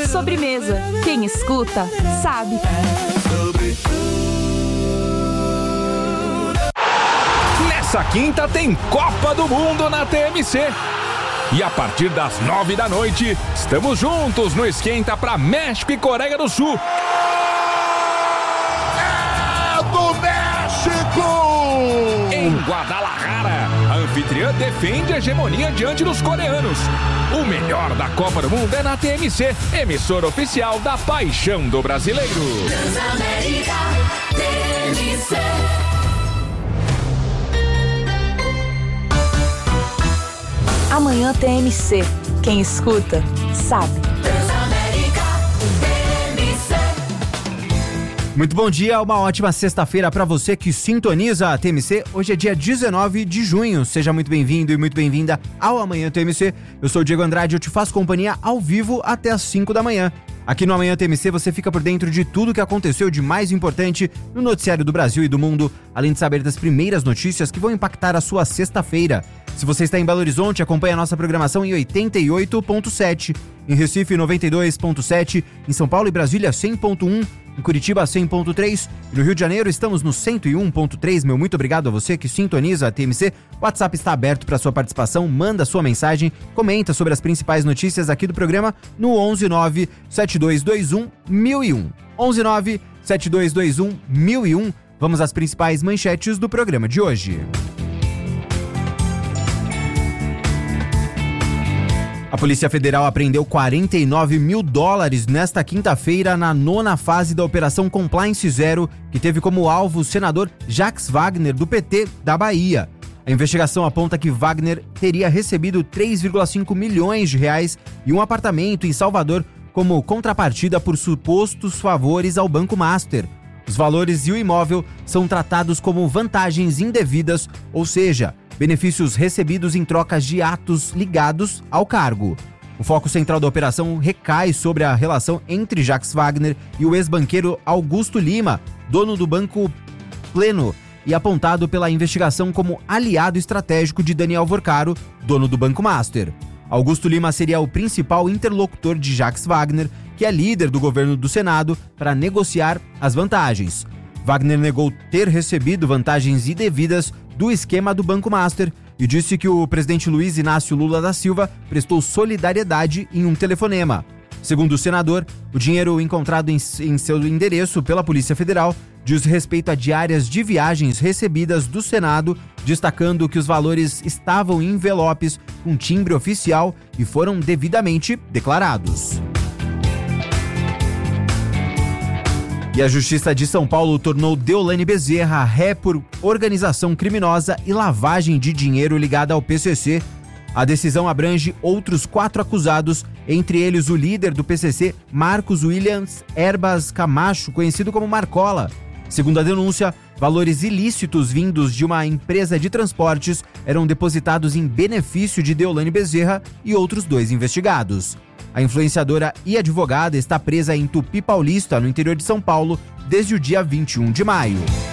sobremesa. Quem escuta, sabe. Nessa quinta tem Copa do Mundo na TMC. E a partir das 9 da noite, estamos juntos no Esquenta para México e Coreia do Sul. É do México! Em Guadalajara, a anfitriã defende a hegemonia diante dos coreanos. O melhor da Copa do Mundo é na TMC, emissora oficial da paixão do brasileiro. Transamérica, TMC. Amanhã TMC. Quem escuta, sabe. Transamérica, TMC. Muito bom dia, uma ótima sexta-feira para você que sintoniza a TMC. Hoje é dia 19 de junho. Seja muito bem-vindo e muito bem-vinda ao Amanhã TMC. Eu sou o Diego Andrade e eu te faço companhia ao vivo até as 5 da manhã. Aqui no Amanhã TMC você fica por dentro de tudo que aconteceu de mais importante no noticiário do Brasil e do mundo, além de saber das primeiras notícias que vão impactar a sua sexta-feira. Se você está em Belo Horizonte, acompanhe a nossa programação em 88.7, em Recife 92.7, em São Paulo e Brasília 100.1, em Curitiba 100.3 e no Rio de Janeiro estamos no 101.3. Meu muito obrigado a você que sintoniza a TMC. O WhatsApp está aberto para sua participação, manda sua mensagem, comenta sobre as principais notícias aqui do programa no 119-7221-1001. 119-7221-1001. Vamos às principais manchetes do programa de hoje. A Polícia Federal apreendeu $49 mil nesta quinta-feira na 9ª fase da Operação Compliance Zero, que teve como alvo o senador Jacques Wagner, do PT da Bahia. A investigação aponta que Wagner teria recebido R$3,5 milhões e um apartamento em Salvador como contrapartida por supostos favores ao Banco Master. Os valores e o imóvel são tratados como vantagens indevidas, ou seja, benefícios recebidos em trocas de atos ligados ao cargo. O foco central da operação recai sobre a relação entre Jacques Wagner e o ex-banqueiro Augusto Lima, dono do Banco Pleno, e apontado pela investigação como aliado estratégico de Daniel Vorcaro, dono do Banco Master. Augusto Lima seria o principal interlocutor de Jacques Wagner, que é líder do governo do Senado, para negociar as vantagens. Wagner negou ter recebido vantagens indevidas do esquema do Banco Master e disse que o presidente Luiz Inácio Lula da Silva prestou solidariedade em um telefonema. Segundo o senador, o dinheiro encontrado em seu endereço pela Polícia Federal diz respeito a diárias de viagens recebidas do Senado, destacando que os valores estavam em envelopes com timbre oficial e foram devidamente declarados. E a Justiça de São Paulo tornou Deolane Bezerra ré por organização criminosa e lavagem de dinheiro ligada ao PCC. A decisão abrange outros 4 acusados, entre eles o líder do PCC, Marcos Williams Herbas Camacho, conhecido como Marcola. Segundo a denúncia, valores ilícitos vindos de uma empresa de transportes eram depositados em benefício de Deolane Bezerra e outros 2 investigados. A influenciadora e advogada está presa em Tupi Paulista, no interior de São Paulo, desde o dia 21 de maio.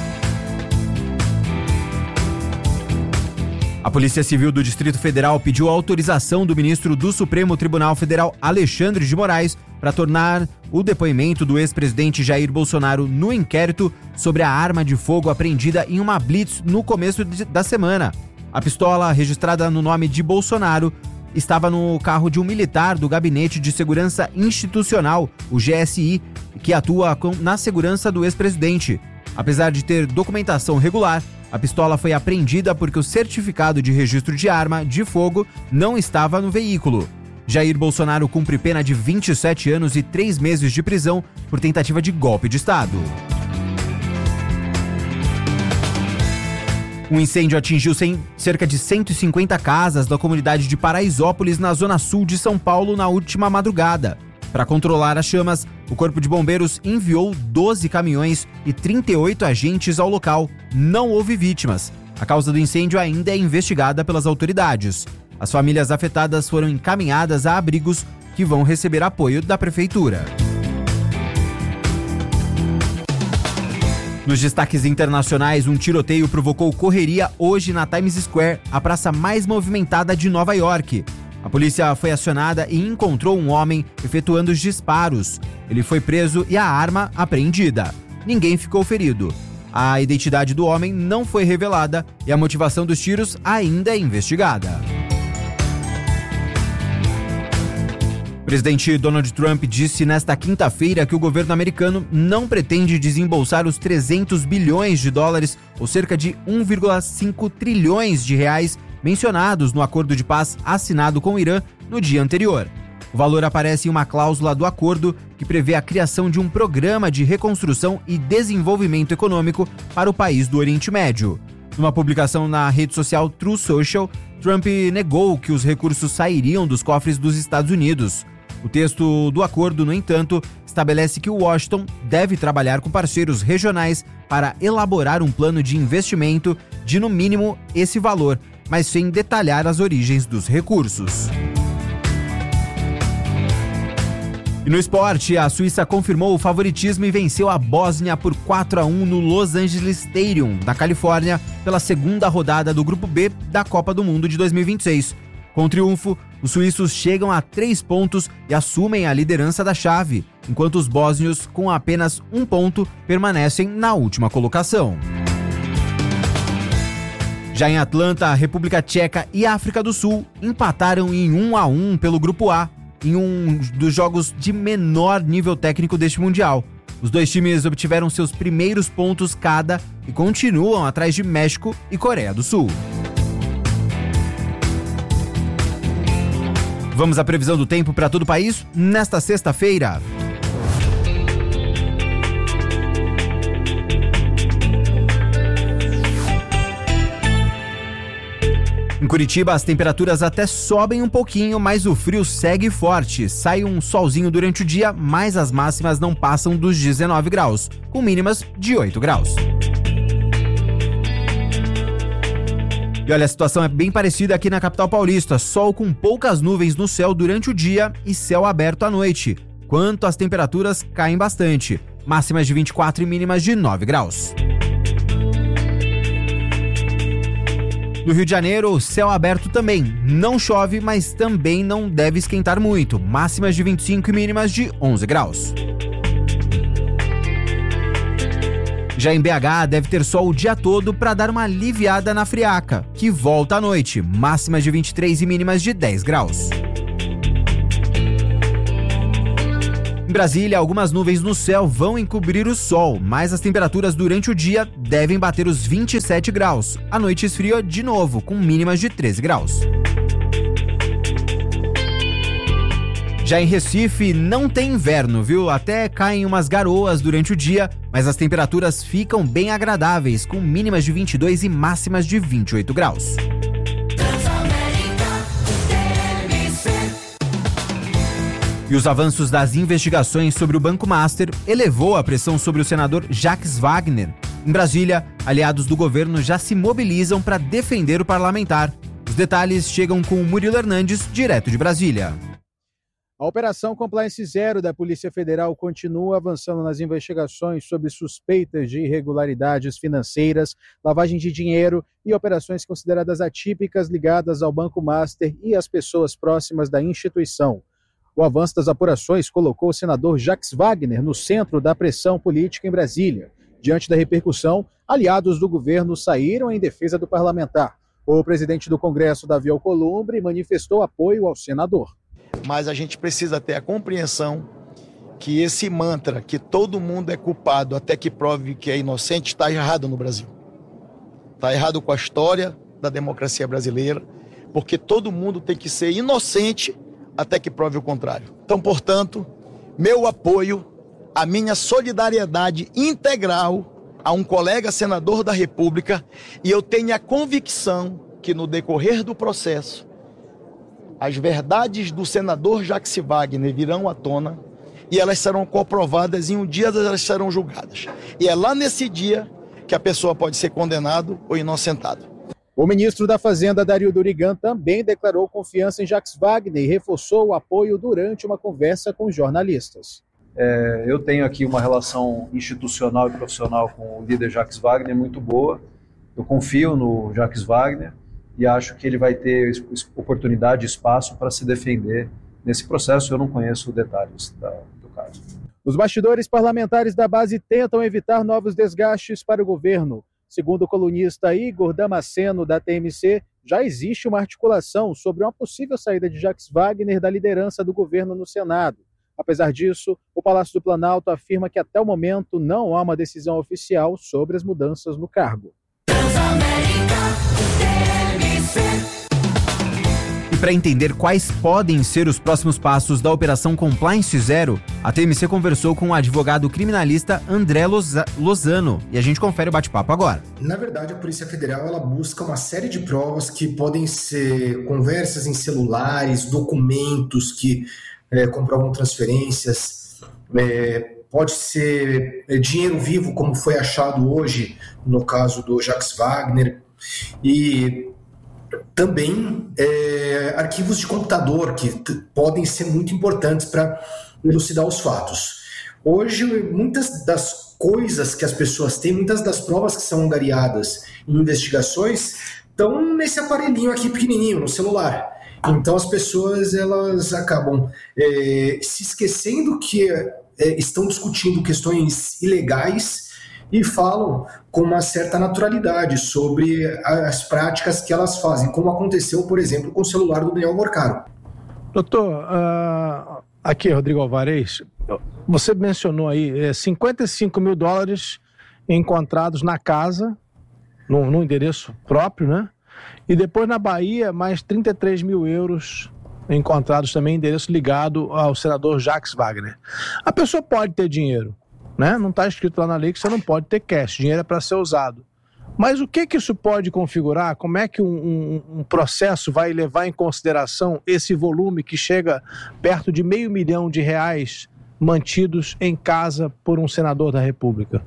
A Polícia Civil do Distrito Federal pediu autorização do ministro do Supremo Tribunal Federal, Alexandre de Moraes, para tornar o depoimento do ex-presidente Jair Bolsonaro no inquérito sobre a arma de fogo apreendida em uma blitz no começo da semana. A pistola, registrada no nome de Bolsonaro, estava no carro de um militar do Gabinete de Segurança Institucional, o GSI, que atua na segurança do ex-presidente. Apesar de ter documentação regular, a pistola foi apreendida porque o certificado de registro de arma de fogo não estava no veículo. Jair Bolsonaro cumpre pena de 27 anos e 3 meses de prisão por tentativa de golpe de Estado. Um incêndio atingiu cerca de 150 casas da comunidade de Paraisópolis, na zona sul de São Paulo, na última madrugada. Para controlar as chamas, o Corpo de Bombeiros enviou 12 caminhões e 38 agentes ao local. Não houve vítimas. A causa do incêndio ainda é investigada pelas autoridades. As famílias afetadas foram encaminhadas a abrigos que vão receber apoio da Prefeitura. Nos destaques internacionais, um tiroteio provocou correria hoje na Times Square, a praça mais movimentada de Nova York. A polícia foi acionada e encontrou um homem efetuando os disparos. Ele foi preso e a arma apreendida. Ninguém ficou ferido. A identidade do homem não foi revelada e a motivação dos tiros ainda é investigada. O presidente Donald Trump disse nesta quinta-feira que o governo americano não pretende desembolsar os 300 bilhões de dólares, ou cerca de 1,5 trilhões de reais, mencionados no acordo de paz assinado com o Irã no dia anterior. O valor aparece em uma cláusula do acordo que prevê a criação de um programa de reconstrução e desenvolvimento econômico para o país do Oriente Médio. Numa publicação na rede social Truth Social, Trump negou que os recursos sairiam dos cofres dos Estados Unidos. O texto do acordo, no entanto, estabelece que Washington deve trabalhar com parceiros regionais para elaborar um plano de investimento de, no mínimo, esse valor, mas sem detalhar as origens dos recursos. E no esporte, a Suíça confirmou o favoritismo e venceu a Bósnia por 4-1 no Los Angeles Stadium, na Califórnia, pela segunda rodada do Grupo B da Copa do Mundo de 2026. Com o triunfo, os suíços chegam a 3 pontos e assumem a liderança da chave, enquanto os bósnios, com apenas 1 ponto, permanecem na última colocação. Já em Atlanta, a República Tcheca e a África do Sul empataram em 1-1 pelo Grupo A, em um dos jogos de menor nível técnico deste Mundial. Os dois times obtiveram seus primeiros pontos cada e continuam atrás de México e Coreia do Sul. Vamos à previsão do tempo para todo o país nesta sexta-feira. Em Curitiba, as temperaturas até sobem um pouquinho, mas o frio segue forte. Sai um solzinho durante o dia, mas as máximas não passam dos 19 graus, com mínimas de 8 graus. E olha, a situação é bem parecida aqui na capital paulista. Sol com poucas nuvens no céu durante o dia e céu aberto à noite. Quanto às temperaturas, caem bastante. Máximas de 24 e mínimas de 9 graus. No Rio de Janeiro, céu aberto também. Não chove, mas também não deve esquentar muito. Máximas de 25 e mínimas de 11 graus. Já em BH, deve ter sol o dia todo para dar uma aliviada na friaca, que volta à noite. Máximas de 23 e mínimas de 10 graus. Em Brasília, algumas nuvens no céu vão encobrir o sol, mas as temperaturas durante o dia devem bater os 27 graus. À noite esfria de novo, com mínimas de 13 graus. Já em Recife, não tem inverno, viu? Até caem umas garoas durante o dia, mas as temperaturas ficam bem agradáveis, com mínimas de 22 e máximas de 28 graus. E os avanços das investigações sobre o Banco Master elevou a pressão sobre o senador Jacques Wagner. Em Brasília, aliados do governo já se mobilizam para defender o parlamentar. Os detalhes chegam com o Murilo Hernandes, direto de Brasília. A Operação Compliance Zero da Polícia Federal continua avançando nas investigações sobre suspeitas de irregularidades financeiras, lavagem de dinheiro e operações consideradas atípicas ligadas ao Banco Master e às pessoas próximas da instituição. O avanço das apurações colocou o senador Jacques Wagner no centro da pressão política em Brasília. Diante da repercussão, aliados do governo saíram em defesa do parlamentar. O presidente do Congresso, Davi Alcolumbre, manifestou apoio ao senador. Mas a gente precisa ter a compreensão que esse mantra, que todo mundo é culpado até que prove que é inocente, está errado no Brasil. Está errado com a história da democracia brasileira, porque todo mundo tem que ser inocente até que prove o contrário. Então, portanto, meu apoio, a minha solidariedade integral a um colega senador da República, e eu tenho a convicção que no decorrer do processo, as verdades do senador Jacques Wagner virão à tona e elas serão comprovadas e um dia elas serão julgadas. E é lá nesse dia que a pessoa pode ser condenado ou inocentado. O ministro da Fazenda, Dario Durigan, também declarou confiança em Jacques Wagner e reforçou o apoio durante uma conversa com jornalistas. Eu tenho aqui uma relação institucional e profissional com o líder Jacques Wagner muito boa. Eu confio no Jacques Wagner. e acho que ele vai ter oportunidade e espaço para se defender nesse processo. Eu não conheço detalhes do caso. Os bastidores parlamentares da base tentam evitar novos desgastes para o governo. Segundo o colunista Igor Damasceno, da TMC, já existe uma articulação sobre uma possível saída de Jacques Wagner da liderança do governo no Senado. Apesar disso, o Palácio do Planalto afirma que até o momento não há uma decisão oficial sobre as mudanças no cargo. E para entender quais podem ser os próximos passos da Operação Compliance Zero, a TMC conversou com o advogado criminalista André Lozano. E a gente confere o bate-papo agora. Na verdade, a Polícia Federal ela busca uma série de provas que podem ser conversas em celulares, documentos que comprovam transferências, pode ser dinheiro vivo, como foi achado hoje no caso do Jacques Wagner, e também arquivos de computador que podem ser muito importantes para elucidar os fatos. Hoje, muitas das coisas que as pessoas têm, muitas das provas que são angariadas em investigações estão nesse aparelhinho aqui pequenininho, no celular. Então as pessoas elas acabam se esquecendo que estão discutindo questões ilegais e falam com uma certa naturalidade sobre as práticas que elas fazem, como aconteceu, por exemplo, com o celular do Daniel Morcaro. Doutor, aqui Rodrigo Alvarez, você mencionou aí $55 mil encontrados na casa, no endereço próprio, né? E depois na Bahia, mais 33 mil euros encontrados também em endereço ligado ao senador Jacques Wagner. A pessoa pode ter dinheiro, né? Não está escrito lá na lei que você não pode ter cash, dinheiro é para ser usado. Mas o que isso pode configurar? Como é que um processo vai levar em consideração esse volume que chega perto de R$500 milhão mantidos em casa por um senador da República?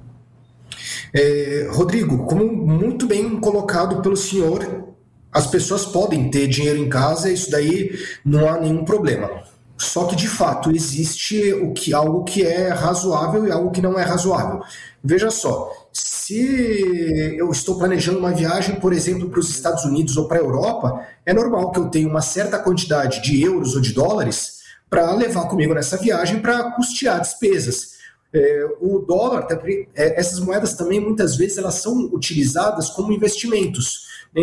Rodrigo, como muito bem colocado pelo senhor, as pessoas podem ter dinheiro em casa, isso daí não há nenhum problema. Só que, de fato, existe algo que é razoável e algo que não é razoável. Veja só, se eu estou planejando uma viagem, por exemplo, para os Estados Unidos ou para a Europa, é normal que eu tenha uma certa quantidade de euros ou de dólares para levar comigo nessa viagem para custear despesas. O dólar, essas moedas também muitas vezes elas são utilizadas como investimentos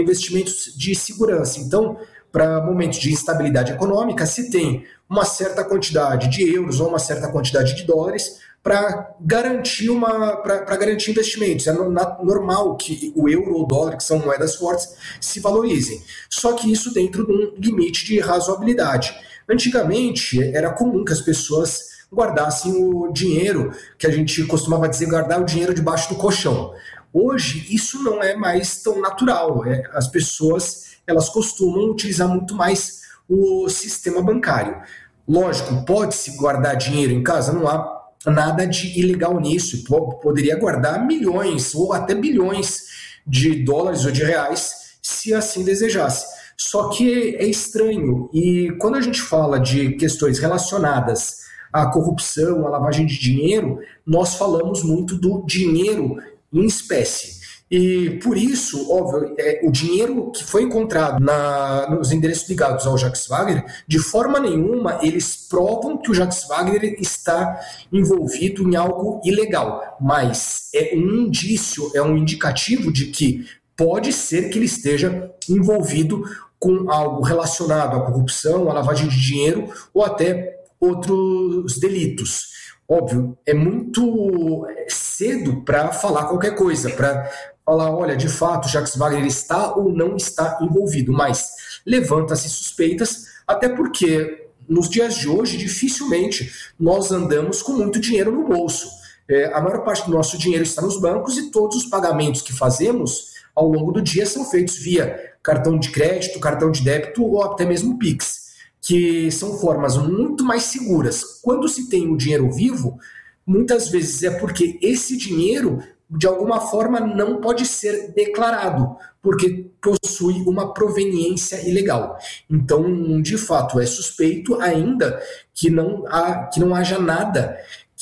de segurança. Então, para momentos de instabilidade econômica, se tem uma certa quantidade de euros ou uma certa quantidade de dólares para garantir investimentos. É normal que o euro ou o dólar, que são moedas fortes, se valorizem. Só que isso dentro de um limite de razoabilidade. Antigamente, era comum que as pessoas guardassem o dinheiro, que a gente costumava dizer, guardar o dinheiro debaixo do colchão. Hoje, isso não é mais tão natural. As pessoas elas costumam utilizar muito mais o sistema bancário. Lógico, pode-se guardar dinheiro em casa, não há nada de ilegal nisso. Poderia guardar milhões ou até bilhões de dólares ou de reais, se assim desejasse. Só que é estranho, e quando a gente fala de questões relacionadas à corrupção, à lavagem de dinheiro, nós falamos muito do dinheiro em espécie. E por isso, óbvio, o dinheiro que foi encontrado nos endereços ligados ao Jacques Wagner, de forma nenhuma eles provam que o Jacques Wagner está envolvido em algo ilegal, mas é um indício, é um indicativo de que pode ser que ele esteja envolvido com algo relacionado à corrupção, à lavagem de dinheiro ou até outros delitos. Óbvio, é muito cedo para falar qualquer coisa, para falar, olha, de fato, Jacques Wagner está ou não está envolvido, mas levanta-se suspeitas, até porque nos dias de hoje, dificilmente nós andamos com muito dinheiro no bolso. A maior parte do nosso dinheiro está nos bancos e todos os pagamentos que fazemos ao longo do dia são feitos via cartão de crédito, cartão de débito ou até mesmo Pix, que são formas muito mais seguras. Quando se tem o dinheiro vivo, muitas vezes é porque esse dinheiro, de alguma forma, não pode ser declarado, porque possui uma proveniência ilegal. Então, de fato, é suspeito ainda que não haja nada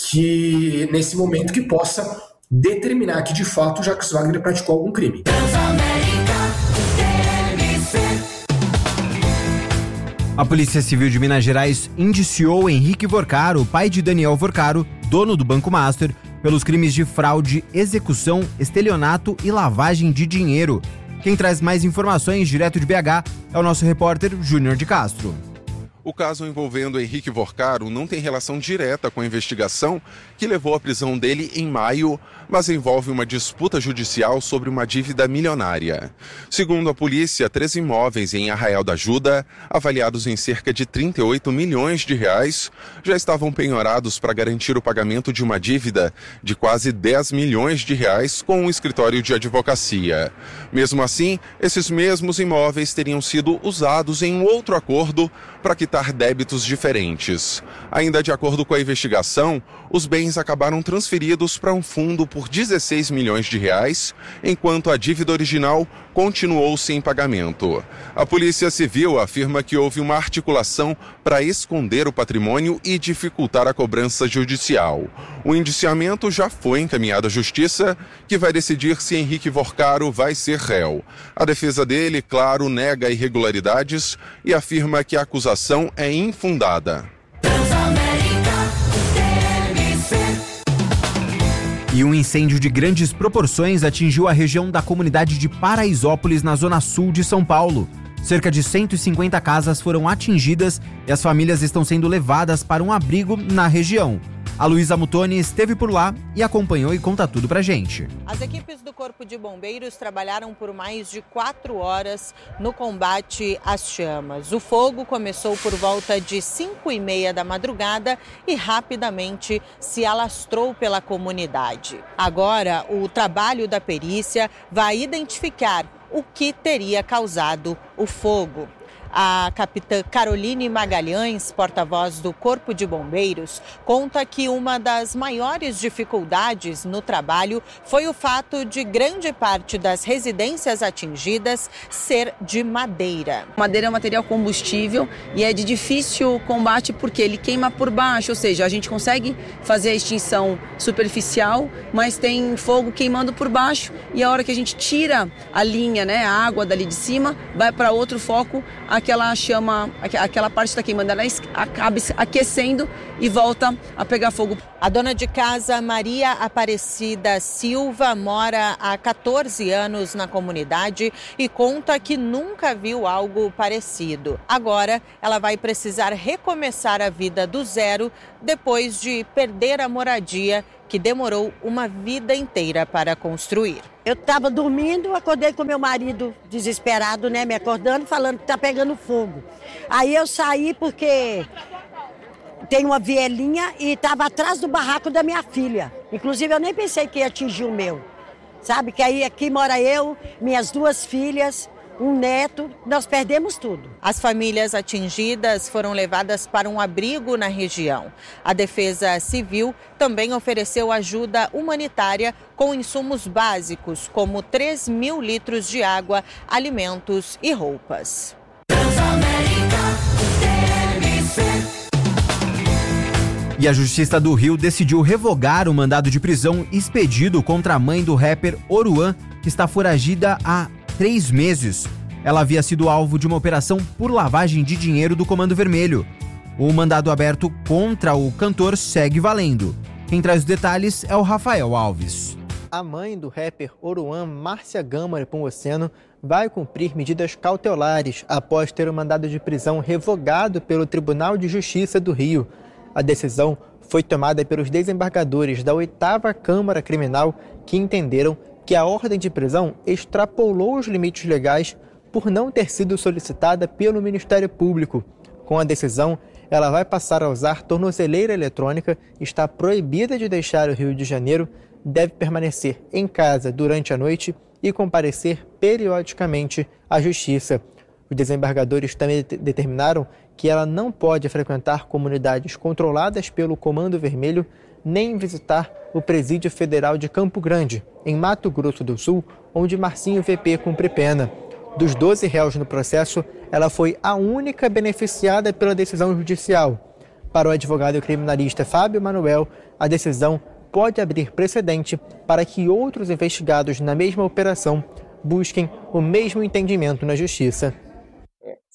que, nesse momento, que possa determinar que, de fato, Jacques Wagner praticou algum crime. Transamérica, TMC. A Polícia Civil de Minas Gerais indiciou Henrique Vorcaro, pai de Daniel Vorcaro, dono do Banco Master, pelos crimes de fraude, execução, estelionato e lavagem de dinheiro. Quem traz mais informações direto de BH é o nosso repórter Júnior de Castro. O caso envolvendo Henrique Vorcaro não tem relação direta com a investigação que levou à prisão dele em maio, mas envolve uma disputa judicial sobre uma dívida milionária. Segundo a polícia, 3 imóveis em Arraial da Ajuda, avaliados em cerca de 38 milhões de reais, já estavam penhorados para garantir o pagamento de uma dívida de quase 10 milhões de reais com um escritório de advocacia. Mesmo assim, esses mesmos imóveis teriam sido usados em um outro acordo para quitar débitos diferentes. Ainda de acordo com a investigação, os bens acabaram transferidos para um fundo por 16 milhões de reais, enquanto a dívida original continuou sem pagamento. A Polícia Civil afirma que houve uma articulação para esconder o patrimônio e dificultar a cobrança judicial. O indiciamento já foi encaminhado à Justiça, que vai decidir se Henrique Vorcaro vai ser réu. A defesa dele, claro, nega irregularidades e afirma que a acusação é infundada. E um incêndio de grandes proporções atingiu a região da comunidade de Paraisópolis, na zona sul de São Paulo. Cerca de 150 casas foram atingidas e as famílias estão sendo levadas para um abrigo na região. A Luísa Mutoni esteve por lá e acompanhou e conta tudo pra gente. As equipes do Corpo de Bombeiros trabalharam por mais de 4 horas no combate às chamas. O fogo começou por volta de 5h30 da madrugada e rapidamente se alastrou pela comunidade. Agora, o trabalho da perícia vai identificar o que teria causado o fogo. A capitã Caroline Magalhães, porta-voz do Corpo de Bombeiros, conta que uma das maiores dificuldades no trabalho foi o fato de grande parte das residências atingidas ser de madeira. Madeira é um material combustível e é de difícil combate porque ele queima por baixo, ou seja, a gente consegue fazer a extinção superficial, mas tem fogo queimando por baixo e a hora que a gente tira a linha, a água dali de cima, vai para outro foco, aquela chama, aquela parte que está queimando, ela acaba aquecendo e volta a pegar fogo. A dona de casa, Maria Aparecida Silva, mora há 14 anos na comunidade e conta que nunca viu algo parecido. Agora, ela vai precisar recomeçar a vida do zero depois de perder a moradia que demorou uma vida inteira para construir. Eu estava dormindo, acordei com meu marido desesperado, me acordando, falando que está pegando fogo. Aí eu saí porque tem uma vielinha e estava atrás do barraco da minha filha. Inclusive eu nem pensei que ia atingir o meu. Sabe que aí aqui mora eu, minhas 2 filhas, um neto, nós perdemos tudo. As famílias atingidas foram levadas para um abrigo na região. A Defesa Civil também ofereceu ajuda humanitária com insumos básicos, como 3 mil litros de água, alimentos e roupas. E a Justiça do Rio decidiu revogar o mandado de prisão expedido contra a mãe do rapper Oruan, que está foragida há 3 meses. Ela havia sido alvo de uma operação por lavagem de dinheiro do Comando Vermelho. O mandado aberto contra o cantor segue valendo. Quem traz os detalhes é o Rafael Alves. A mãe do rapper Oruan, Márcia Gama Nepomuceno, vai cumprir medidas cautelares após ter o mandado de prisão revogado pelo Tribunal de Justiça do Rio. A decisão foi tomada pelos desembargadores da 8ª Câmara Criminal, que entenderam que a ordem de prisão extrapolou os limites legais por não ter sido solicitada pelo Ministério Público. Com a decisão, ela vai passar a usar tornozeleira eletrônica, está proibida de deixar o Rio de Janeiro, deve permanecer em casa durante a noite e comparecer periodicamente à Justiça. Os desembargadores também determinaram que ela não pode frequentar comunidades controladas pelo Comando Vermelho, nem visitar o Presídio Federal de Campo Grande, em Mato Grosso do Sul, onde Marcinho VP cumpre pena. Dos 12 réus no processo, ela foi a única beneficiada pela decisão judicial. Para o advogado criminalista Fábio Manuel, a decisão pode abrir precedente para que outros investigados na mesma operação busquem o mesmo entendimento na Justiça.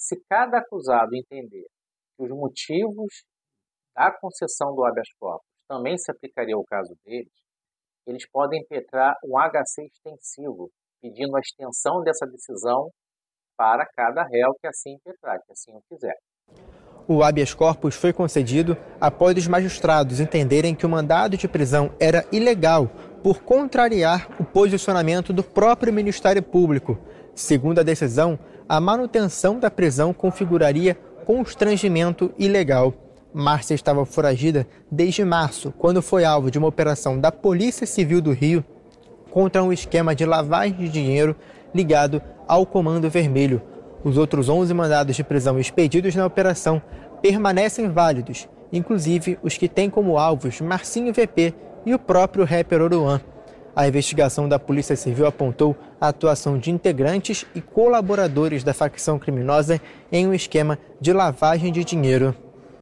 Se cada acusado entender que os motivos da concessão do habeas corpus também se aplicaria ao caso deles, eles podem impetrar um HC extensivo, pedindo a extensão dessa decisão para cada réu que assim impetrar, que assim o quiser. O habeas corpus foi concedido após os magistrados entenderem que o mandado de prisão era ilegal por contrariar o posicionamento do próprio Ministério Público. Segundo a decisão, a manutenção da prisão configuraria constrangimento ilegal. Márcia estava foragida desde março, quando foi alvo de uma operação da Polícia Civil do Rio contra um esquema de lavagem de dinheiro ligado ao Comando Vermelho. Os outros 11 mandados de prisão expedidos na operação permanecem válidos, inclusive os que têm como alvos Marcinho VP e o próprio rapper Oruan. A investigação da Polícia Civil apontou a atuação de integrantes e colaboradores da facção criminosa em um esquema de lavagem de dinheiro.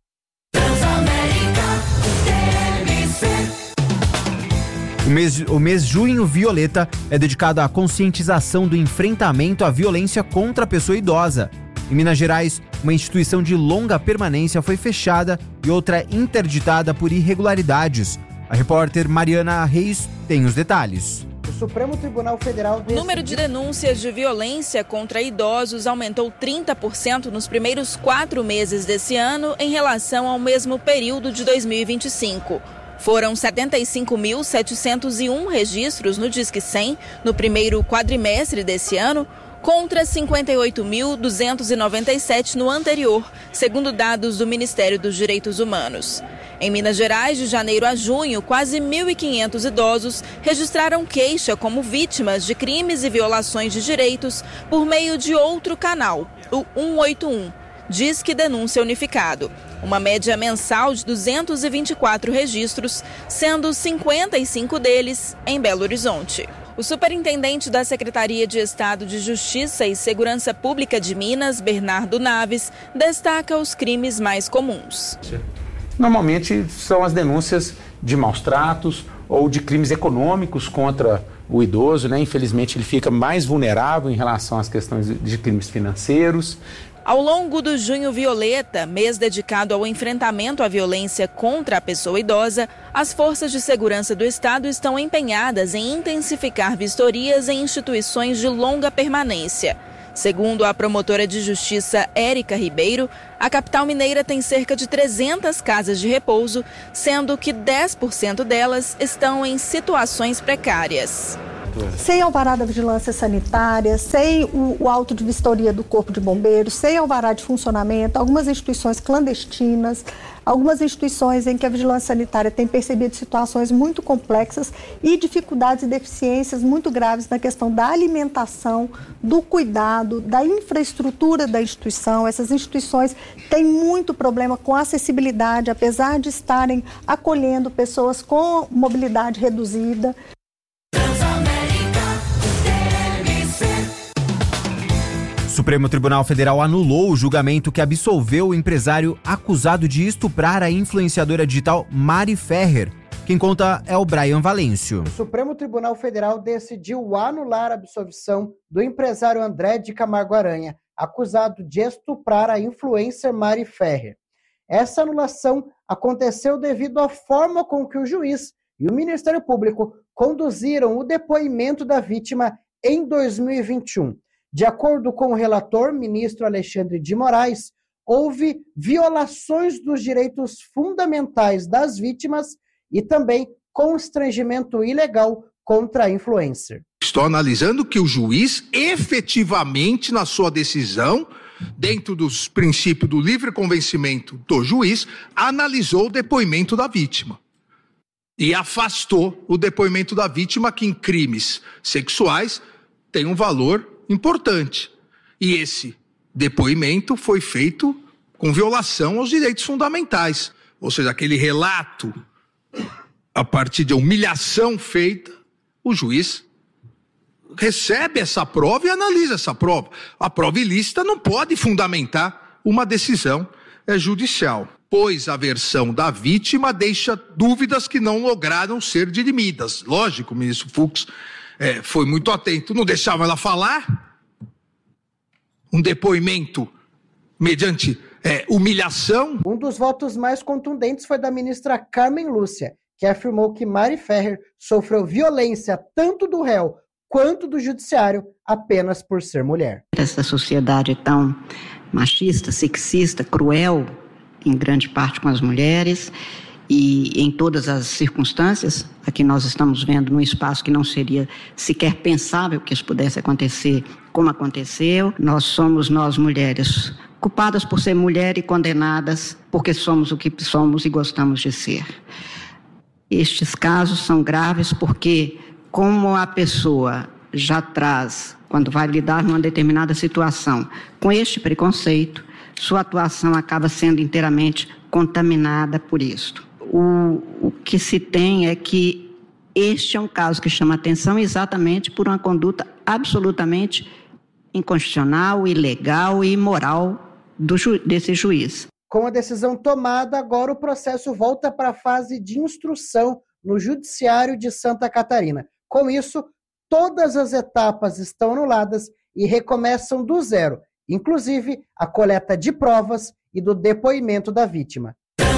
O mês Junho Violeta é dedicado à conscientização do enfrentamento à violência contra a pessoa idosa. Em Minas Gerais, uma instituição de longa permanência foi fechada e outra interditada por irregularidades. A repórter Mariana Reis tem os detalhes. O Supremo Tribunal Federal... O número de denúncias de violência contra idosos aumentou 30% nos primeiros 4 meses desse ano em relação ao mesmo período de 2025. Foram 75.701 registros no Disque 100 no primeiro quadrimestre desse ano, contra 58.297 no anterior, segundo dados do Ministério dos Direitos Humanos. Em Minas Gerais, de janeiro a junho, quase 1.500 idosos registraram queixa como vítimas de crimes e violações de direitos por meio de outro canal, o 181, Disque Denúncia Unificado. Uma média mensal de 224 registros, sendo 55 deles em Belo Horizonte. O superintendente da Secretaria de Estado de Justiça e Segurança Pública de Minas, Bernardo Naves, destaca os crimes mais comuns. Normalmente são as denúncias de maus tratos ou de crimes econômicos contra o idoso, né? Infelizmente ele fica mais vulnerável em relação às questões de crimes financeiros. Ao longo do Junho Violeta, mês dedicado ao enfrentamento à violência contra a pessoa idosa, as forças de segurança do Estado estão empenhadas em intensificar vistorias em instituições de longa permanência. Segundo a promotora de justiça Érica Ribeiro, a capital mineira tem cerca de 300 casas de repouso, sendo que 10% delas estão em situações precárias. Sem alvará da vigilância sanitária, sem o auto de vistoria do Corpo de Bombeiros, sem alvará de funcionamento, algumas instituições clandestinas, algumas instituições em que a vigilância sanitária tem percebido situações muito complexas e dificuldades e deficiências muito graves na questão da alimentação, do cuidado, da infraestrutura da instituição. Essas instituições têm muito problema com a acessibilidade, apesar de estarem acolhendo pessoas com mobilidade reduzida. O Supremo Tribunal Federal anulou o julgamento que absolveu o empresário acusado de estuprar a influenciadora digital Mari Ferrer. Quem conta é o Brian Valêncio. O Supremo Tribunal Federal decidiu anular a absolvição do empresário André de Camargo Aranha, acusado de estuprar a influencer Mari Ferrer. Essa anulação aconteceu devido à forma com que o juiz e o Ministério Público conduziram o depoimento da vítima em 2021. De acordo com o relator, ministro Alexandre de Moraes, houve violações dos direitos fundamentais das vítimas e também constrangimento ilegal contra a influencer. Estou analisando que o juiz, efetivamente, na sua decisão, dentro dos princípios do livre convencimento do juiz, analisou o depoimento da vítima. E afastou o depoimento da vítima, que em crimes sexuais tem um valor importante. E esse depoimento foi feito com violação aos direitos fundamentais. Ou seja, aquele relato, a partir de humilhação feita, o juiz recebe essa prova e analisa essa prova. A prova ilícita não pode fundamentar uma decisão judicial, pois a versão da vítima deixa dúvidas que não lograram ser dirimidas. Lógico, o ministro Fux foi muito atento, não deixava ela falar. Um depoimento mediante humilhação. Um dos votos mais contundentes foi da ministra Carmen Lúcia, que afirmou que Mari Ferrer sofreu violência tanto do réu quanto do judiciário apenas por ser mulher. Essa sociedade tão machista, sexista, cruel, em grande parte com as mulheres, e em todas as circunstâncias, aqui nós estamos vendo num espaço que não seria sequer pensável que isso pudesse acontecer como aconteceu. Nós mulheres, culpadas por ser mulher e condenadas porque somos o que somos e gostamos de ser. Estes casos são graves porque, como a pessoa já traz, quando vai lidar numa determinada situação, com este preconceito, sua atuação acaba sendo inteiramente contaminada por isto. O que se tem é que este é um caso que chama atenção exatamente por uma conduta absolutamente inconstitucional, ilegal e imoral desse juiz. Com a decisão tomada, agora o processo volta para a fase de instrução no Judiciário de Santa Catarina. Com isso, todas as etapas estão anuladas e recomeçam do zero, inclusive a coleta de provas e do depoimento da vítima.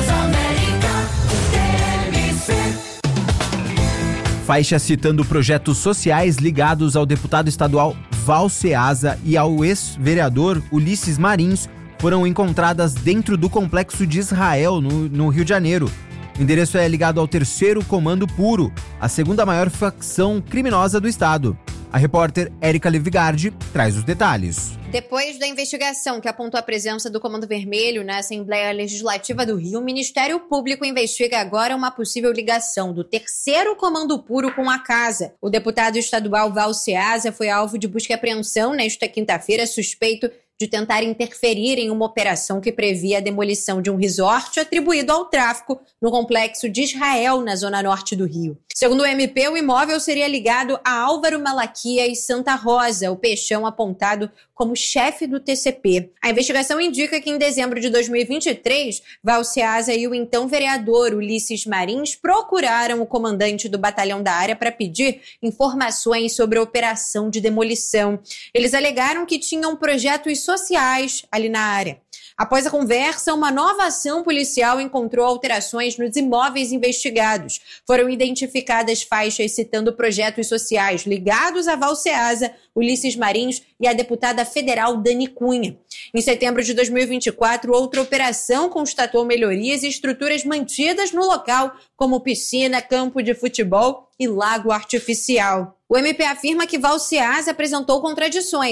Faixa citando projetos sociais ligados ao deputado estadual Val Ceasa e ao ex-vereador Ulisses Marins foram encontradas dentro do complexo de Israel, no Rio de Janeiro. O endereço é ligado ao 3º Comando Puro, a segunda maior facção criminosa do estado. A repórter Érica Levigardi traz os detalhes. Depois da investigação que apontou a presença do Comando Vermelho na Assembleia Legislativa do Rio, o Ministério Público investiga agora uma possível ligação do 3º Comando Puro com a casa. O deputado estadual Val Ceasa foi alvo de busca e apreensão nesta quinta-feira, suspeito de tentar interferir em uma operação que previa a demolição de um resort atribuído ao tráfico no complexo de Israel, na zona norte do Rio. Segundo o MP, o imóvel seria ligado a Álvaro Malaquias Santa Rosa, o peixão apontado como chefe do TCP. A investigação indica que em dezembro de 2023, Val Ceasa e o então vereador Ulisses Marins procuraram o comandante do batalhão da área para pedir informações sobre a operação de demolição. Eles alegaram que tinham projetos sociais ali na área. Após a conversa, uma nova ação policial encontrou alterações nos imóveis investigados. Foram identificadas faixas citando projetos sociais ligados a Val Ceasa, Ulisses Marins e a deputada federal Dani Cunha. Em setembro de 2024, outra operação constatou melhorias e estruturas mantidas no local, como piscina, campo de futebol e lago artificial. O MP afirma que Val Ceasa apresentou contradições